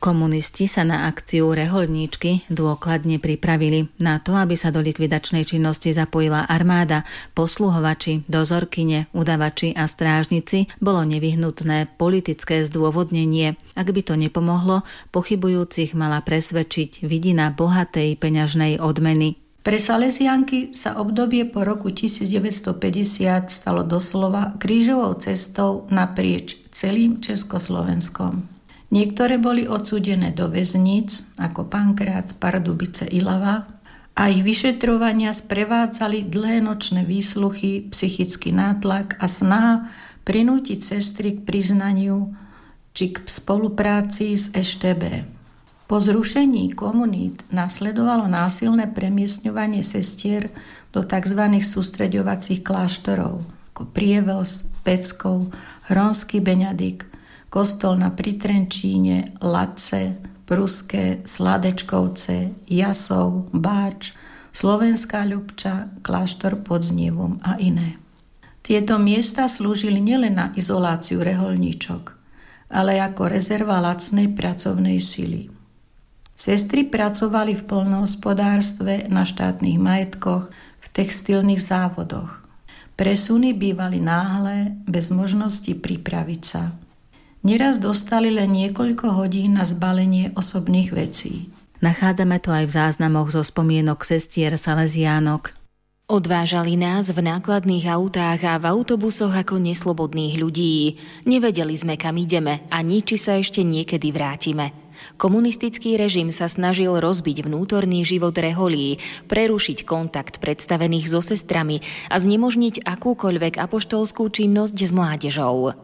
Komunisti sa na akciu Rehoľníčky dôkladne pripravili. Na to, aby sa do likvidačnej činnosti zapojila armáda, posluhovači, dozorkyne, udavači a strážnici, bolo nevyhnutné politické zdôvodnenie. Ak by to nepomohlo, pochybujúcich mala presvedčiť vidina bohatej peňažnej odmeny. Pre Salesianky sa obdobie po roku 1950 stalo doslova krížovou cestou naprieč celým Československom. Niektoré boli odsúdené do väzníc, ako Pankrác, Pardubice, Ilava, a ich vyšetrovania sprevádzali dlhé nočné výsluchy, psychický nátlak a snaha prinútiť sestry k priznaniu či k spolupráci s EŠTB. Po zrušení komunít nasledovalo násilné premiestňovanie sestier do tzv. Sústreďovacích kláštorov, ako Prievoz, Peckov, Hronský Beňadik, Kostol na Pritrenčíne, Latce, Pruské, Sladečkovce, Jasov, Báč, Slovenská Ľubča, kláštor pod Znievom a iné. Tieto miesta slúžili nielen na izoláciu rehoľníčok, ale ako rezerva lacnej pracovnej sily. Sestry pracovali v poľnohospodárstve, na štátnych majetkoch, v textilných závodoch. Presuny bývali náhle, bez možnosti pripraviť sa. Neraz dostali len niekoľko hodín na zbalenie osobných vecí. Nachádzame to aj v záznamoch zo spomienok sestier Salesiánok. Odvážali nás v nákladných autách a v autobusoch ako neslobodných ľudí. Nevedeli sme, kam ideme, ani či sa ešte niekedy vrátime. Komunistický režim sa snažil rozbiť vnútorný život reholí, prerušiť kontakt predstavených so sestrami a znemožniť akúkoľvek apoštolskú činnosť s mládežou.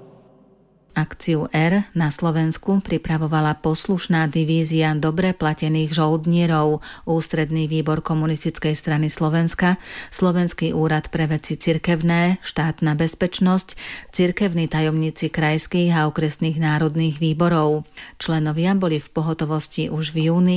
Akciu R na Slovensku pripravovala poslušná divízia dobre platených žoldnierov, Ústredný výbor Komunistickej strany Slovenska, Slovenský úrad pre veci cirkevné, Štátna bezpečnosť, cirkevní tajomníci krajských a okresných národných výborov. Členovia boli v pohotovosti už v júni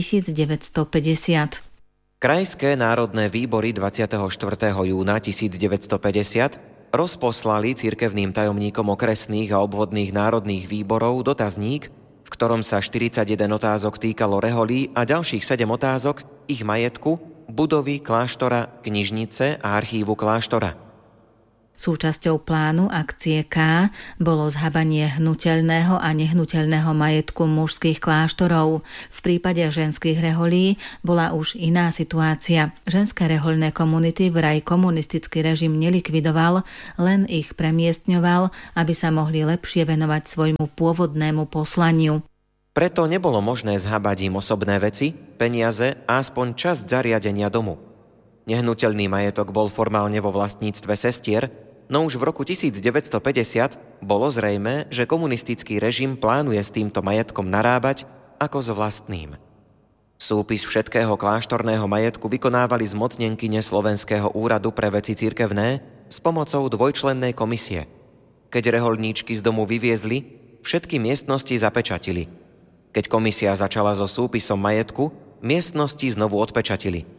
1950. Krajské národné výbory 24. júna 1950 rozposlali cirkevným tajomníkom okresných a obvodných národných výborov dotazník, v ktorom sa 41 otázok týkalo reholí a ďalších 7 otázok ich majetku, budovy kláštora, knižnice a archívu kláštora. Súčasťou plánu akcie K bolo zhabanie hnuteľného a nehnuteľného majetku mužských kláštorov. V prípade ženských reholí bola už iná situácia. Ženské rehoľné komunity vraj komunistický režim nelikvidoval, len ich premiestňoval, aby sa mohli lepšie venovať svojmu pôvodnému poslaniu. Preto nebolo možné zhabať im osobné veci, peniaze a aspoň časť zariadenia domu. Nehnuteľný majetok bol formálne vo vlastníctve sestier, no už v roku 1950 bolo zrejmé, že komunistický režim plánuje s týmto majetkom narábať ako s vlastným. Súpis všetkého kláštorného majetku vykonávali zmocnenkyne Slovenského úradu pre veci cirkevné s pomocou dvojčlennej komisie. Keď rehoľníčky z domu vyviezli, všetky miestnosti zapečatili. Keď komisia začala so súpisom majetku, miestnosti znovu odpečatili.